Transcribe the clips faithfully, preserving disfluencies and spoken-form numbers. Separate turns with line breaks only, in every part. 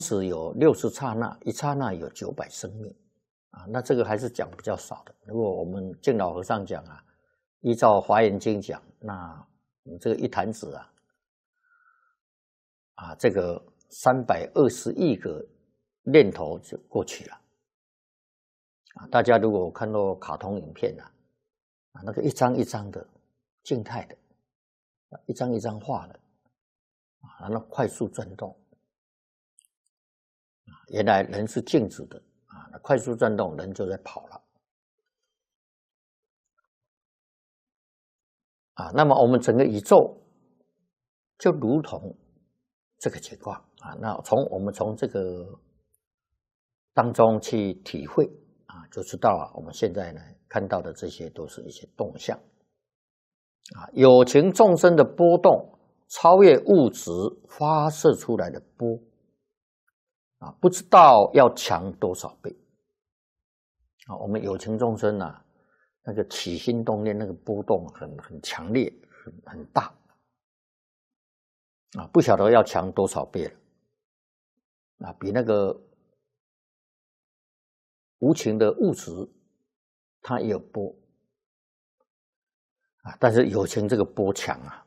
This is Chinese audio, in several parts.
只有六十刹那，一刹那有九百生命啊，那这个还是讲比较少的。如果我们净老和尚讲啊，依照《华严经》讲，那你这个一弹指啊，啊，这个三百二十亿个念头就过去了啊。大家如果看到卡通影片啊，啊，那个一张一张的静态的，一张一张画的啊，然后快速转动。原来人是静止的啊，那快速转动，人就在跑了啊。那么我们整个宇宙就如同这个情况啊。那从我们从这个当中去体会啊，就知道啊，我们现在呢看到的这些都是一些动向啊，有情众生的波动超越物质发射出来的波。啊，不知道要强多少倍啊！我们有情众生啊，那个起心动念那个波动很很强烈，很很大啊，不晓得要强多少倍了啊！比那个无情的物质，它也有波啊，但是有情这个波强啊。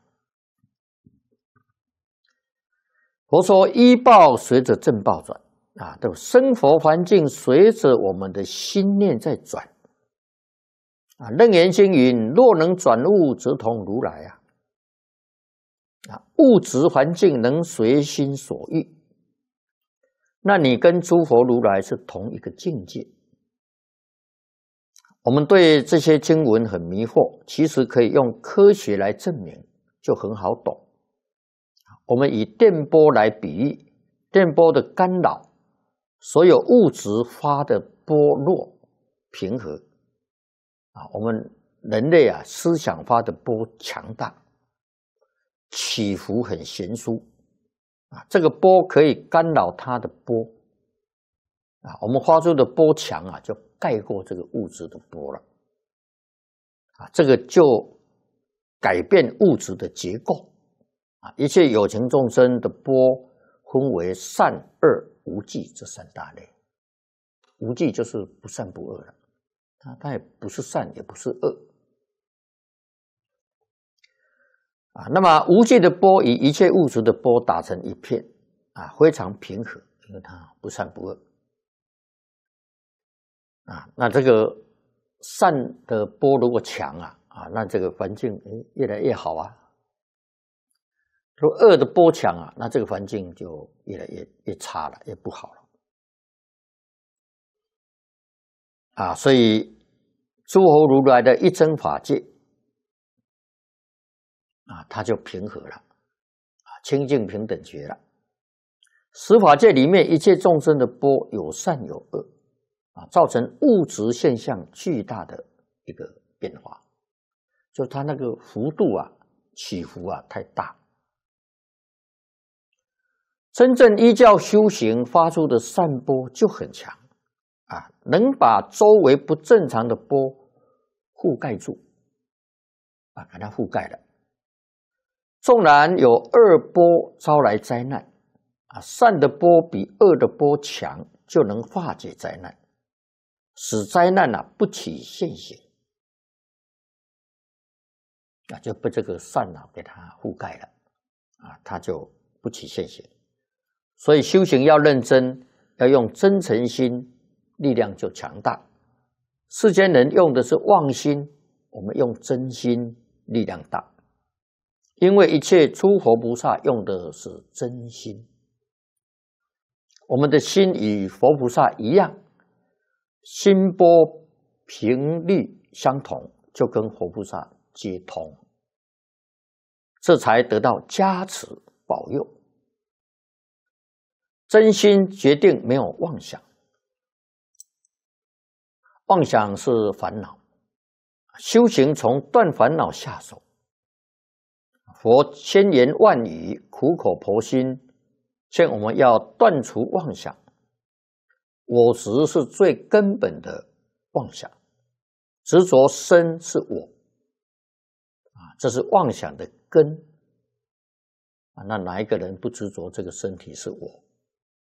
佛说依报随着正报转。啊，这个生活环境随着我们的心念在转啊。楞严经云：若能转物，则同如来啊。啊，物质环境能随心所欲，那你跟诸佛如来是同一个境界。我们对这些经文很迷惑，其实可以用科学来证明，就很好懂。我们以电波来比喻，电波的干扰。所有物质发的波弱平和啊，我们人类啊思想发的波强大，起伏很悬殊啊，这个波可以干扰它的波啊，我们发出的波强啊，就盖过这个物质的波了啊，这个就改变物质的结构啊，一切有情众生的波分为善恶无记这三大类，无记就是不善不恶了，它它也不是善，也不是恶啊。那么无记的波与一切物质的波打成一片啊，非常平和，因为它不善不恶啊。那这个善的波如果强啊啊，那这个环境越来越好啊。如果恶的波强啊，那这个环境就越来越越差了，越不好了啊！所以诸佛如来的一真法界啊，它就平和了啊，清净平等觉了。十法界里面一切众生的波有善有恶啊，造成物质现象巨大的一个变化，就它那个幅度啊起伏啊太大。真正依教修行发出的善波就很强啊，能把周围不正常的波覆盖住啊，把它覆盖了。纵然有恶波招来灾难啊，善的波比恶的波强，就能化解灾难，使灾难啊不起现行啊，就被这个善啊给它覆盖了啊，它就不起现行。所以修行要认真，要用真诚心，力量就强大。世间人用的是妄心，我们用真心，力量大。因为一切诸佛菩萨用的是真心，我们的心与佛菩萨一样，心波频率相同，就跟佛菩萨接通，这才得到加持保佑。真心决定没有妄想，妄想是烦恼，修行从断烦恼下手。佛千言万语，苦口婆心，劝我们要断除妄想。我执是最根本的妄想，执着身是我啊，这是妄想的根啊。那哪一个人不执着这个身体是我？